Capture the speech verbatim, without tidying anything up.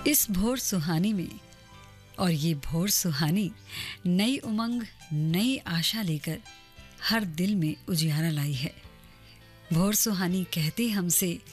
इस भोर सुहानी में, और ये भोर सुहानी नई उमंग, नई आशा लेकर हर दिल में उजियारा लाई है। भोर सुहानी कहते हमसे